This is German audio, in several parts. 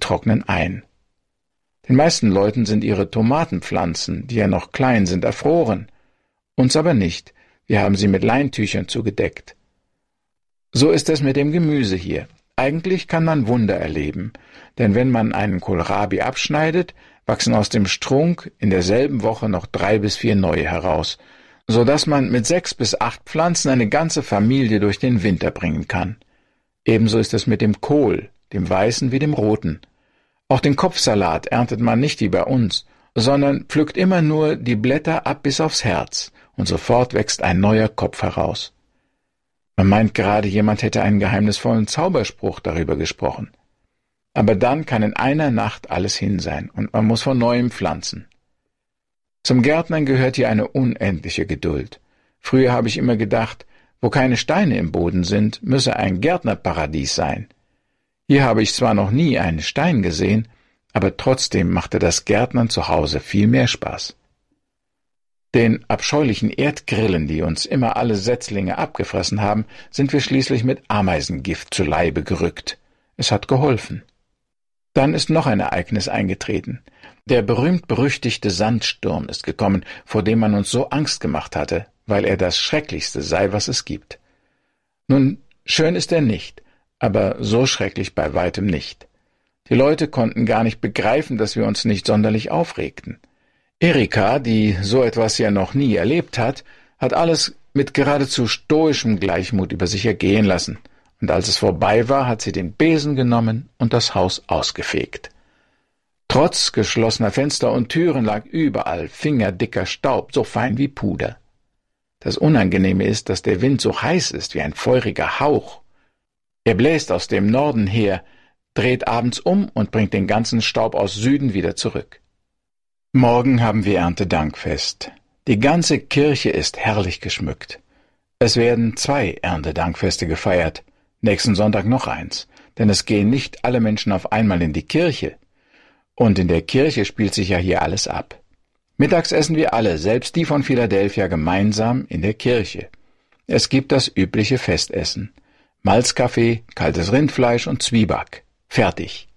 trocknen ein. Den meisten Leuten sind ihre Tomatenpflanzen, die ja noch klein sind, erfroren. Uns aber nicht. Wir haben sie mit Leintüchern zugedeckt. So ist es mit dem Gemüse hier. Eigentlich kann man Wunder erleben, denn wenn man einen Kohlrabi abschneidet, wachsen aus dem Strunk in derselben Woche noch 3 bis 4 neue heraus, so dass man mit 6 bis 8 Pflanzen eine ganze Familie durch den Winter bringen kann. Ebenso ist es mit dem Kohl, dem weißen wie dem roten. Auch den Kopfsalat erntet man nicht wie bei uns, sondern pflückt immer nur die Blätter ab bis aufs Herz, und sofort wächst ein neuer Kopf heraus. Man meint gerade, jemand hätte einen geheimnisvollen Zauberspruch darüber gesprochen. Aber dann kann in einer Nacht alles hin sein, und man muss von neuem pflanzen. Zum Gärtnern gehört hier eine unendliche Geduld. Früher habe ich immer gedacht, wo keine Steine im Boden sind, müsse ein Gärtnerparadies sein. Hier habe ich zwar noch nie einen Stein gesehen, aber trotzdem machte das Gärtnern zu Hause viel mehr Spaß. Den abscheulichen Erdgrillen, die uns immer alle Setzlinge abgefressen haben, sind wir schließlich mit Ameisengift zu Leibe gerückt. Es hat geholfen. Dann ist noch ein Ereignis eingetreten. Der berühmt-berüchtigte Sandsturm ist gekommen, vor dem man uns so Angst gemacht hatte, weil er das Schrecklichste sei, was es gibt. Nun, schön ist er nicht, aber so schrecklich bei weitem nicht. Die Leute konnten gar nicht begreifen, dass wir uns nicht sonderlich aufregten. Erika, die so etwas ja noch nie erlebt hat, hat alles mit geradezu stoischem Gleichmut über sich ergehen lassen, und als es vorbei war, hat sie den Besen genommen und das Haus ausgefegt. Trotz geschlossener Fenster und Türen lag überall fingerdicker Staub, so fein wie Puder. Das Unangenehme ist, dass der Wind so heiß ist wie ein feuriger Hauch. Er bläst aus dem Norden her, dreht abends um und bringt den ganzen Staub aus Süden wieder zurück. Morgen haben wir Erntedankfest. Die ganze Kirche ist herrlich geschmückt. Es werden 2 Erntedankfeste gefeiert, nächsten Sonntag noch eins, denn es gehen nicht alle Menschen auf einmal in die Kirche. Und in der Kirche spielt sich ja hier alles ab. Mittags essen wir alle, selbst die von Philadelphia, gemeinsam in der Kirche. Es gibt das übliche Festessen. Malzkaffee, kaltes Rindfleisch und Zwieback. Fertig.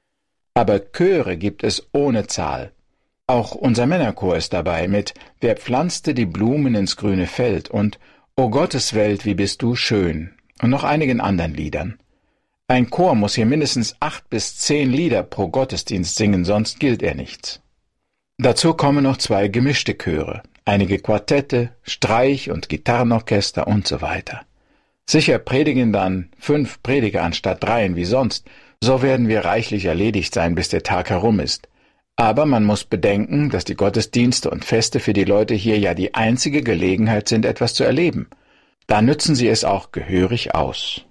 Aber Chöre gibt es ohne Zahl. Auch unser Männerchor ist dabei mit »Wer pflanzte die Blumen ins grüne Feld« und »O Gotteswelt, wie bist du schön« und noch einigen anderen Liedern. Ein Chor muss hier mindestens 8 bis 10 Lieder pro Gottesdienst singen, sonst gilt er nichts. Dazu kommen noch 2 gemischte Chöre, einige Quartette, Streich- und Gitarrenorchester und so weiter. Sicher predigen dann 5 Prediger anstatt 3 wie sonst, so werden wir reichlich erledigt sein, bis der Tag herum ist. Aber man muss bedenken, dass die Gottesdienste und Feste für die Leute hier ja die einzige Gelegenheit sind, etwas zu erleben. Da nützen sie es auch gehörig aus.